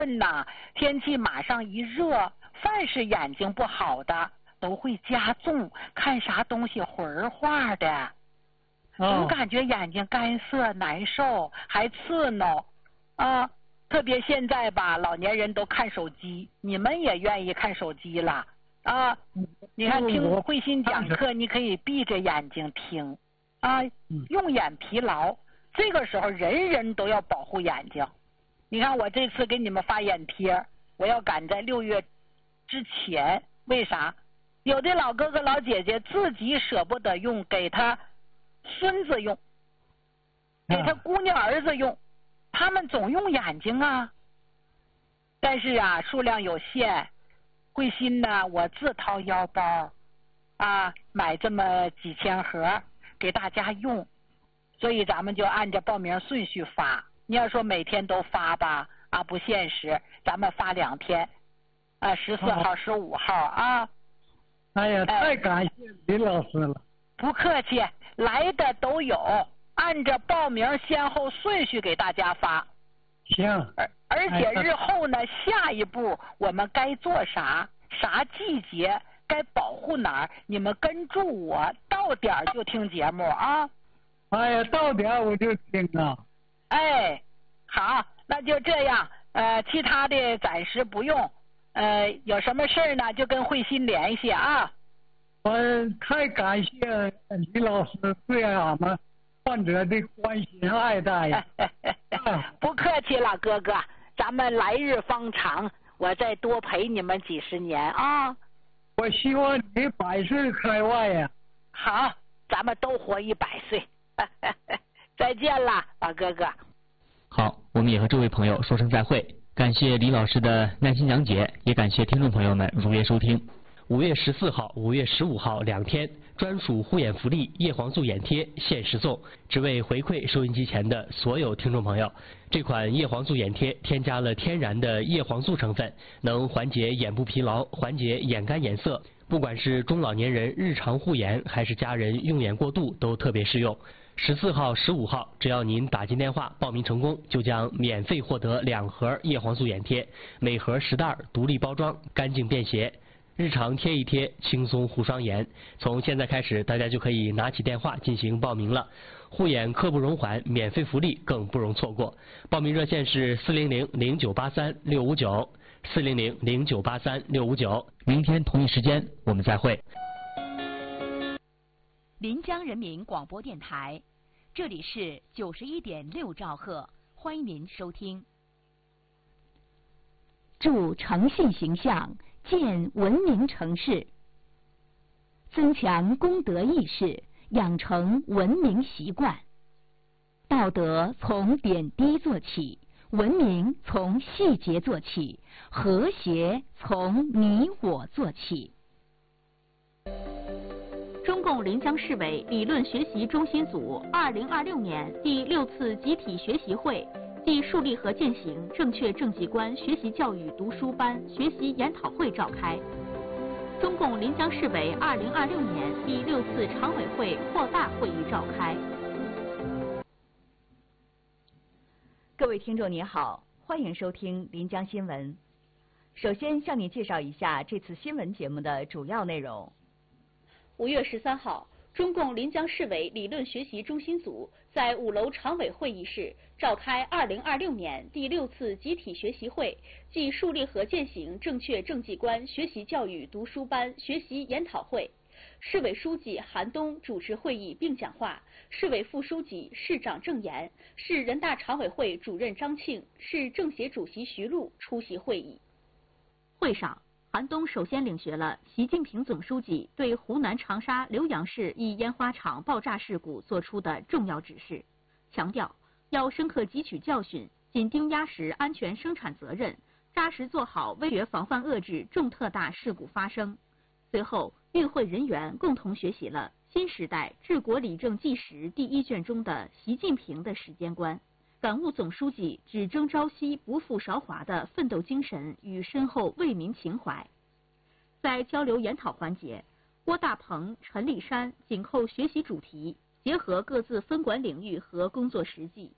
呐，天气马上一热，凡是眼睛不好的都会加重，看啥东西浑化的，总感觉眼睛干涩难受，还刺挠啊。特别现在吧，老年人都看手机，你们也愿意看手机了啊？你看听慧心讲课，你可以闭着眼睛听啊，用眼疲劳，这个时候人人都要保护眼睛。你看我这次给你们发眼贴，我要赶在6月之前，为啥？有的老哥哥老姐姐自己舍不得用，给他孙子用，给他姑娘儿子用，他们总用眼睛啊。但是啊，数量有限，慧心呢，我自掏腰包啊，买这么几千盒给大家用，所以咱们就按照报名顺序发。你要说每天都发吧，啊，不现实，咱们发2天，啊，14号、15号啊。 哎呀，太感谢李老师了。 不客气，来的都有，按照报名先后顺序给大家发。 行。 而且日后呢，下一步我们该做啥，啥季节该保护哪儿，你们跟住我，到点儿就听节目啊。 哎呀，到点儿我就听啊。 哎，好，那就这样，其他的暂时不用，有什么事儿呢就跟慧心联系啊。 我太感谢李老师对俺们患者的关心爱戴呀。 不客气了，哥哥，咱们来日方长，我再多陪你们几十年啊。 我希望你100岁开外呀。 好，咱们都活100岁。再见了，老哥哥。 好，我们也和这位朋友说声再会。感谢李老师的耐心讲解，也感谢听众朋友们如约收听。5月14号、5月15号2天，专属护眼福利叶黄素眼贴限时送，只为回馈收音机前的所有听众朋友。这款叶黄素眼贴添加了天然的叶黄素成分，能缓解眼部疲劳，缓解眼干眼涩。不管是中老年人日常护眼，还是家人用眼过度，都特别适用。14号、15号，只要您打进电话报名成功，就将免费获得2盒叶黄素眼贴，每盒10袋，独立包装，干净便携。日常贴一贴，轻松护双眼。从现在开始，大家就可以拿起电话进行报名了。护眼刻不容缓，免费福利更不容错过。报名热线是400-0983-659，400-0983-659。明天同一时间我们再会。 临江人民广播电台，这里是91.6兆赫，欢迎您收听。助诚信形象，建文明城市，增强公德意识，养成文明习惯。道德从点滴做起，文明从细节做起，和谐从你我做起。中共临江市委理论学习中心组2026年第6次集体学习会暨树立和践行正确政绩观学习教育读书班学习研讨会召开。中共临江市委2026年第6次常委会扩大会议召开。各位听众您好，欢迎收听临江新闻。首先向你介绍一下这次新闻节目的主要内容。5月13号，中共临江市委理论学习中心组在5楼常委会议室召开2026年第6次集体学习会暨树立和践行正确政绩观学习教育读书班学习研讨会。市委书记韩东主持会议并讲话，市委副书记、市长郑岩、市人大常委会主任张庆、市政协主席徐璐出席会议。会上，韩东首先领学了习近平总书记对湖南长沙浏阳市一烟花厂爆炸事故作出的重要指示，强调要深刻汲取教训，紧盯压实安全生产责任，扎实做好威胁防范遏制重特大事故发生。随后，与会人员共同学习了新时代治国理政纪实第1卷中的习近平的时间观，感悟总书记只争朝夕不负韶华的奋斗精神与深厚为民情怀。在交流研讨环节，郭大鹏、陈立山紧扣学习主题，结合各自分管领域和工作实际，